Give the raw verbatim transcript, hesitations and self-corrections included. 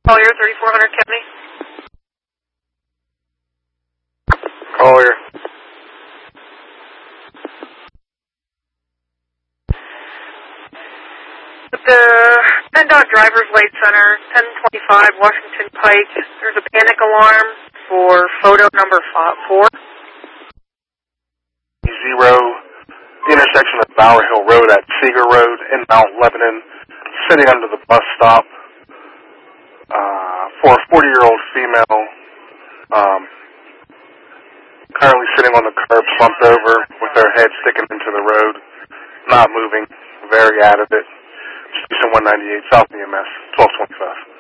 Collier, thirty-four hundred Kemney. Collier. At the PennDOT Driver's Light Center, ten twenty-five Washington Pike, there's a panic alarm for photo number four. Zero, the intersection of Bower Hill Road at Seeger Road in Mount Lebanon, sitting under the bus stop uh, for a forty-year-old female, um, currently sitting on the curb, slumped over with her head sticking into the road, not moving, very out of it. Station one ninety-eight, South E M S, twelve twenty-five.